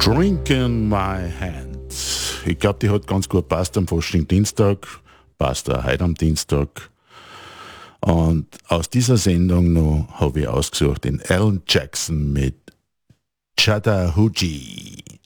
Drink in my hand. Ich glaube, die hat ganz gut passt am Fasching-Dienstag, passt auch heute am Dienstag. Und aus dieser Sendung noch habe ich ausgesucht den Alan Jackson mit Chattahoochee.